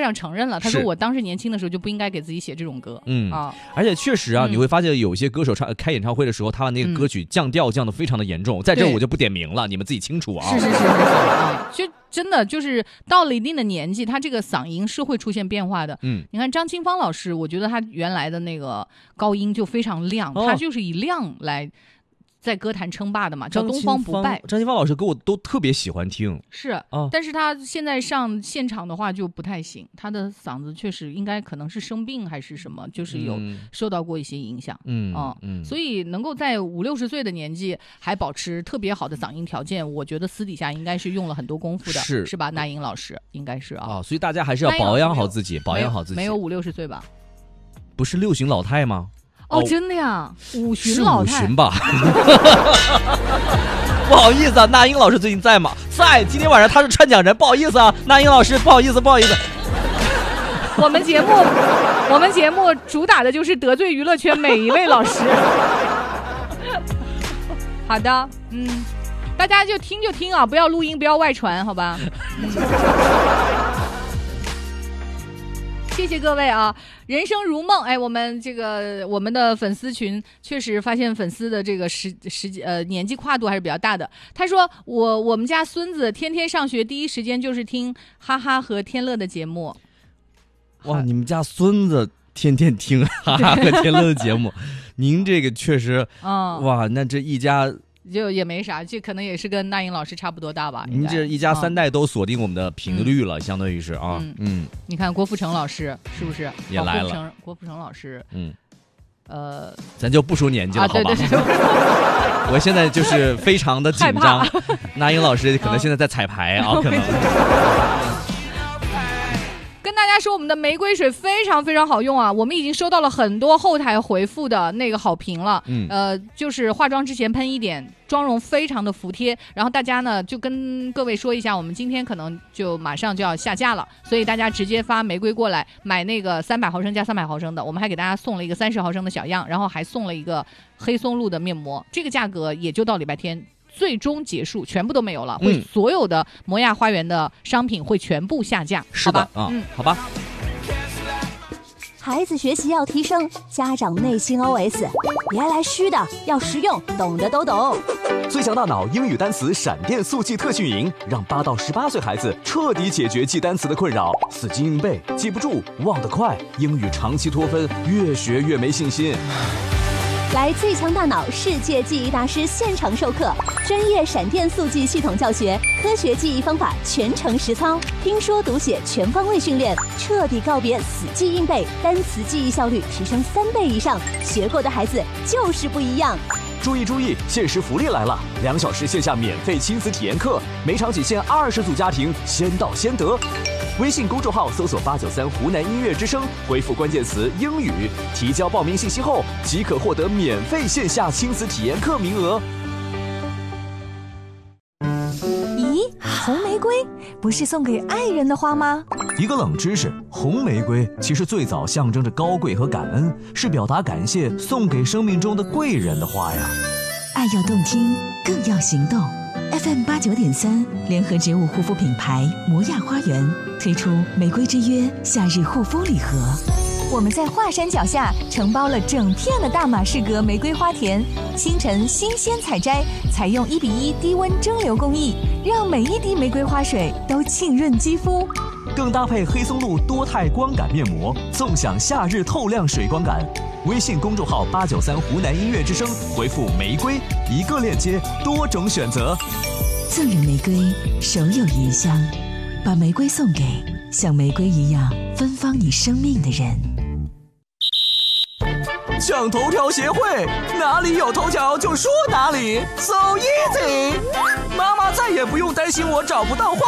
上承认了，他说我当时年轻的时候就不应该给自己写这种歌。 而且确实啊，你会发现有些歌手开演唱会的时候，他们那个歌曲降调降得非常的严重，在这我就不点名了，你们自己清楚啊。 是就真的就是到了一定的年纪，他这个嗓音是会出现变化的。你看张清芳老师，我觉得他原来的那个高音就非常亮，他就是以亮来在歌坛称霸的嘛，叫东方不败。 张清芳老师歌我都特别喜欢听， 但是他现在上现场的话就不太行，他的嗓子确实应该可能是生病还是什么，就是有受到过一些影响。所以能够在50-60岁的年纪还保持特别好的嗓音条件，我觉得私底下应该是用了很多功夫的，是吧？那英老师应该是所以大家还是要保养好自己， 没有50-60岁吧？ 不是6旬老太吗？ 真的呀，5旬老太是5旬吧？不好意思啊，那英老师最近在吗？在，今天晚上他是串讲人，不好意思啊，那英老师，不好意思。 我们节目主打的就是得罪娱乐圈每一位老师。好的，大家就听啊，不要录音，不要外传，好吧？谢谢各位啊！人生如梦，我们的粉丝群确实发现粉丝的这个年纪跨度还是比较大的。他说我们家孙子天天上学第一时间就是听哈哈和天乐的节目。 哇，你们家孙子天天听哈哈和天乐的节目，您这个确实哇，那这一家。 就也没啥，这可能也是跟那英老师差不多大吧。 您这一家3代都锁定我们的频率了，相当于是啊。 你看郭富城老师是不是也来了？ 郭富城老师， 咱就不说年纪了，好吧？ 对我现在就是非常的紧张。那英老师可能现在在彩排啊，可能。 跟大家说，我们的玫瑰水非常非常好用啊！我们已经收到了很多后台回复的那个好评了。就是化妆之前喷一点，妆容非常的服帖。然后大家呢就跟各位说一下，我们今天可能就马上就要下架了，所以大家直接发玫瑰过来买那个300毫升加300毫升的，我们还给大家送了一个30毫升的小样，然后还送了一个黑松露的面膜，这个价格也就到礼拜天。最终结束，全部都没有了，会所有的摩亚花园的商品会全部下架， 是的，好吧。 孩子学习要提升，家长内心 OS： 别来虚的，要实用，懂的都懂。 最强大脑英语单词闪电速记特训营，让8到18岁孩子彻底解决记单词的困扰，死记硬背，记不住，忘得快，英语长期脱分，越学越没信心。 来最强大脑世界记忆大师现场授课，专业闪电速记系统教学，科学记忆方法全程实操，听说读写全方位训练，彻底告别死记硬背，单词记忆效率提升3倍以上，学过的孩子就是不一样。 注意，限时福利来了！2小时线下免费亲子体验课，每场仅限20组家庭，先到先得。微信公众号搜索893湖南音乐之声，回复关键词英语，提交报名信息后即可获得免费线下亲子体验课名额。 咦，红玫瑰不是送给爱人的花吗？ 一个冷知识，红玫瑰其实最早象征着高贵和感恩，是表达感谢送给生命中的贵人的花呀。 爱要动听，更要行动。FM89.3联合植物护肤品牌摩亚花园推出玫瑰之约夏日护肤礼盒。我们在华山脚下承包了整片的大马士革玫瑰花田，清晨新鲜采摘，采用1:1低温蒸馏工艺，让每一滴玫瑰花水都沁润肌肤。 更搭配黑松露多肽光感面膜，纵享夏日透亮水光感。微信公众号893湖南音乐之声，回复玫瑰，1个链接，多种选择。 赠人玫瑰，手有余香，把玫瑰送给像玫瑰一样芬芳你生命的人。 抢头条协会，哪里有头条就说哪里， so easy。妈妈再也不用担心我找不到话。